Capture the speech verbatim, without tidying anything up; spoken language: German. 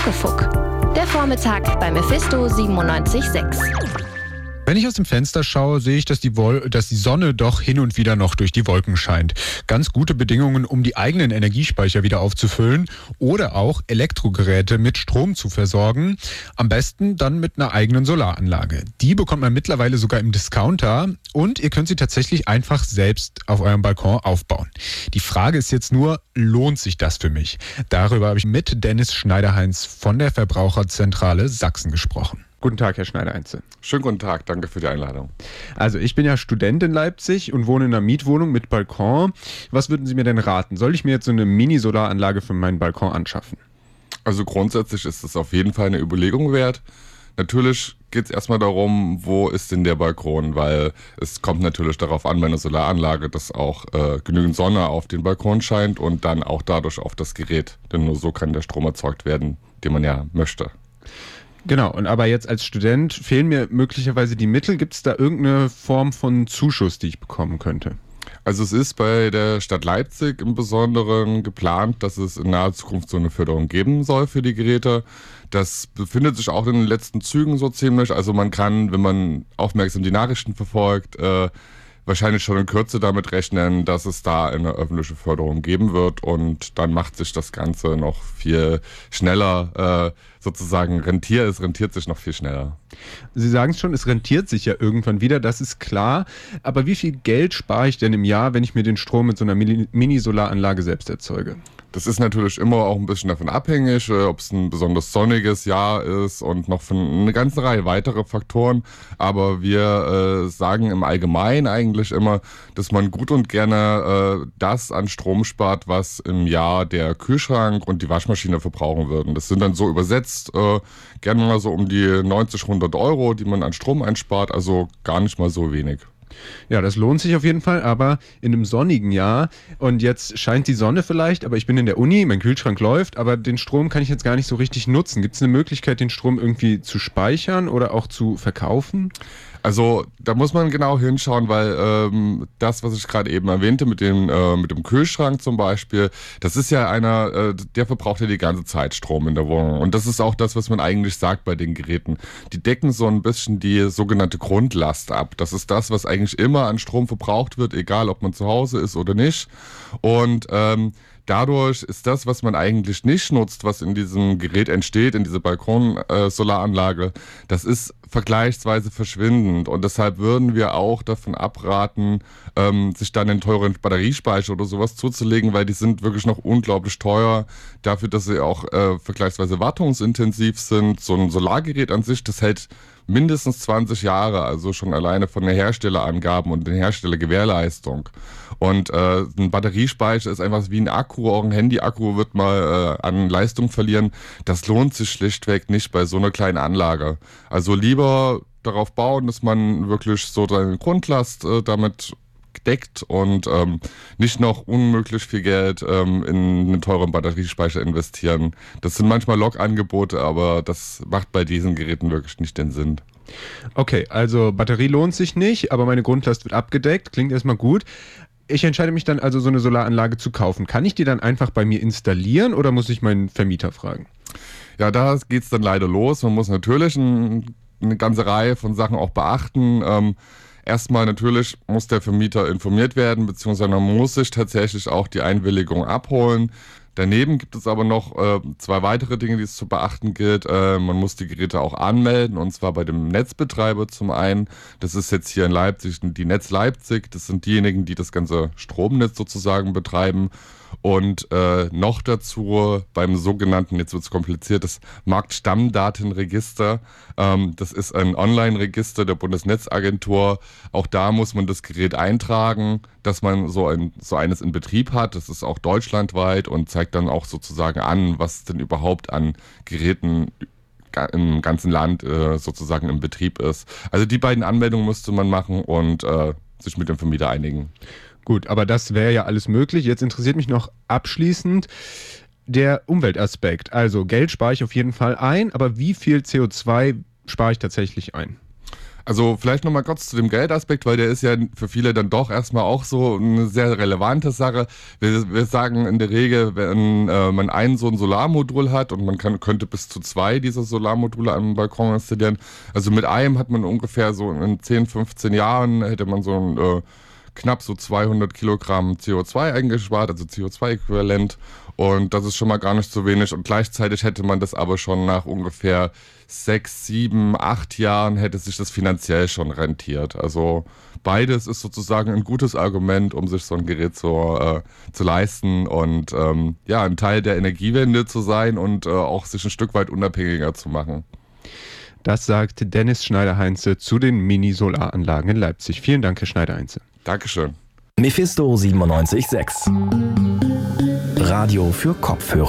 Muckefuck. Der Vormittag bei Mephisto siebenundneunzig Komma sechs. Wenn ich aus dem Fenster schaue, sehe ich, dass die, Wol- dass die Sonne doch hin und wieder noch durch die Wolken scheint. Ganz gute Bedingungen, um die eigenen Energiespeicher wieder aufzufüllen oder auch Elektrogeräte mit Strom zu versorgen. Am besten dann mit einer eigenen Solaranlage. Die bekommt man mittlerweile sogar im Discounter und ihr könnt sie tatsächlich einfach selbst auf eurem Balkon aufbauen. Die Frage ist jetzt nur, lohnt sich das für mich? Darüber habe ich mit Dennis Schneiderheinz von der Verbraucherzentrale Sachsen gesprochen. Guten Tag, Herr Schneiderheinze. Schönen guten Tag, danke für die Einladung. Also ich bin ja Student in Leipzig und wohne in einer Mietwohnung mit Balkon. Was würden Sie mir denn raten? Soll ich mir jetzt so eine Mini-Solaranlage für meinen Balkon anschaffen? Also grundsätzlich ist es auf jeden Fall eine Überlegung wert. Natürlich geht es erstmal darum, wo ist denn der Balkon, weil es kommt natürlich darauf an, bei einer Solaranlage, dass auch äh, genügend Sonne auf den Balkon scheint und dann auch dadurch auf das Gerät. Denn nur so kann der Strom erzeugt werden, den man ja möchte. Genau, und aber jetzt als Student fehlen mir möglicherweise die Mittel. Gibt es da irgendeine Form von Zuschuss, die ich bekommen könnte? Also es ist bei der Stadt Leipzig im Besonderen geplant, dass es in naher Zukunft so eine Förderung geben soll für die Geräte. Das befindet sich auch in den letzten Zügen so ziemlich. Also man kann, wenn man aufmerksam die Nachrichten verfolgt, äh, wahrscheinlich schon in Kürze damit rechnen, dass es da eine öffentliche Förderung geben wird und dann macht sich das Ganze noch viel schneller, äh, sozusagen rentiert, es rentiert sich noch viel schneller. Sie sagen es schon, es rentiert sich ja irgendwann wieder, das ist klar, aber wie viel Geld spare ich denn im Jahr, wenn ich mir den Strom mit so einer Mini-Solaranlage selbst erzeuge? Das ist natürlich immer auch ein bisschen davon abhängig, ob es ein besonders sonniges Jahr ist und noch von eine ganze Reihe weiterer Faktoren. Aber wir äh, sagen im Allgemeinen eigentlich immer, dass man gut und gerne äh, das an Strom spart, was im Jahr der Kühlschrank und die Waschmaschine verbrauchen würden. Das sind dann so übersetzt äh, gerne mal so um die neunzig, hundert Euro, die man an Strom einspart. Also gar nicht mal so wenig. Ja, das lohnt sich auf jeden Fall, aber in einem sonnigen Jahr und jetzt scheint die Sonne vielleicht, aber ich bin in der Uni, mein Kühlschrank läuft, aber den Strom kann ich jetzt gar nicht so richtig nutzen. Gibt es eine Möglichkeit, den Strom irgendwie zu speichern oder auch zu verkaufen? Also da muss man genau hinschauen, weil ähm, das, was ich gerade eben erwähnte mit dem, äh, mit dem Kühlschrank zum Beispiel, das ist ja einer, äh, der verbraucht ja die ganze Zeit Strom in der Wohnung. Und das ist auch das, was man eigentlich sagt bei den Geräten. Die decken so ein bisschen die sogenannte Grundlast ab. Das ist das, was eigentlich immer an Strom verbraucht wird, egal ob man zu Hause ist oder nicht. Und ähm, dadurch ist das, was man eigentlich nicht nutzt, was in diesem Gerät entsteht, in dieser Balkon-Solaranlage, äh, das ist vergleichsweise verschwindend. Und deshalb würden wir auch davon abraten, ähm, sich dann einen teuren Batteriespeicher oder sowas zuzulegen, weil die sind wirklich noch unglaublich teuer. Dafür, dass sie auch äh, vergleichsweise wartungsintensiv sind. So ein Solargerät an sich, das hält mindestens zwanzig Jahre, also schon alleine von den Herstellerangaben und den Herstellergewährleistung. Und äh, ein Batteriespeicher ist einfach wie ein Akku, auch ein Handy-Akku wird mal äh, an Leistung verlieren. Das lohnt sich schlichtweg nicht bei so einer kleinen Anlage. Also lieber darauf bauen, dass man wirklich so seine Grundlast äh, damit deckt und ähm, nicht noch unmöglich viel Geld ähm, in einen teuren Batteriespeicher investieren. Das sind manchmal Log-Angebote, aber das macht bei diesen Geräten wirklich nicht den Sinn. Okay, also Batterie lohnt sich nicht, aber meine Grundlast wird abgedeckt. Klingt erstmal gut. Ich entscheide mich dann also, so eine Solaranlage zu kaufen. Kann ich die dann einfach bei mir installieren oder muss ich meinen Vermieter fragen? Ja, da geht's dann leider los. Man muss natürlich ein, eine ganze Reihe von Sachen auch beachten. Ähm, Erstmal natürlich muss der Vermieter informiert werden, beziehungsweise man muss sich tatsächlich auch die Einwilligung abholen. Daneben gibt es aber noch äh, zwei weitere Dinge, die es zu beachten gilt. Äh, man muss die Geräte auch anmelden, und zwar bei dem Netzbetreiber zum einen. Das ist jetzt hier in Leipzig die Netz Leipzig. Das sind diejenigen, die das ganze Stromnetz sozusagen betreiben. Und äh, noch dazu beim sogenannten, jetzt wird es kompliziert, das Marktstammdatenregister. Ähm, das ist ein Online-Register der Bundesnetzagentur. Auch da muss man das Gerät eintragen, dass man so, ein, so eines in Betrieb hat. Das ist auch deutschlandweit und zeigt dann auch sozusagen an, was denn überhaupt an Geräten im ganzen Land äh, sozusagen im Betrieb ist. Also die beiden Anmeldungen müsste man machen und äh, sich mit dem Vermieter einigen. Gut, aber das wäre ja alles möglich. Jetzt interessiert mich noch abschließend der Umweltaspekt. Also Geld spare ich auf jeden Fall ein, aber wie viel C O zwei spare ich tatsächlich ein? Also vielleicht nochmal kurz zu dem Geldaspekt, weil der ist ja für viele dann doch erstmal auch so eine sehr relevante Sache. Wir, wir sagen in der Regel, wenn äh, man ein so ein Solarmodul hat und man kann, könnte bis zu zwei dieser Solarmodule am Balkon installieren. Also mit einem hat man ungefähr so in zehn, fünfzehn Jahren hätte man so ein äh, knapp so zweihundert Kilogramm C O zwei eingespart, also C O zwei Äquivalent. Und das ist schon mal gar nicht so wenig. Und gleichzeitig hätte man das aber schon nach ungefähr sechs, sieben, acht Jahren hätte sich das finanziell schon rentiert. Also beides ist sozusagen ein gutes Argument, um sich so ein Gerät zu, äh, zu leisten und ähm, ja, ein Teil der Energiewende zu sein und äh, auch sich ein Stück weit unabhängiger zu machen. Das sagt Dennis Schneider-Heinze zu den Mini-Solaranlagen in Leipzig. Vielen Dank, Herr Schneider-Heinze. Dankeschön. Mephisto siebenundneunzig Komma sechs. Radio für Kopfhörer.